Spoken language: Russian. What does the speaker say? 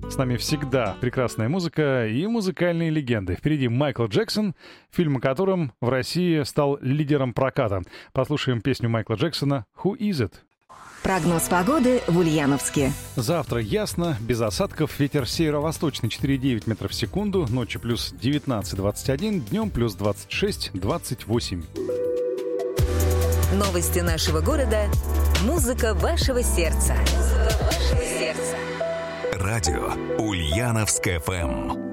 С нами всегда прекрасная музыка и музыкальные легенды. Впереди Майкл Джексон, фильм о котором в России стал лидером проката. Послушаем песню Майкла Джексона «Who is it?». Прогноз погоды в Ульяновске. Завтра ясно, без осадков, ветер северо-восточный 4,9 метров в секунду, ночью плюс 19-21, днем плюс 26-28. Новости нашего города. Музыка вашего сердца. Радио Ульяновск ФМ.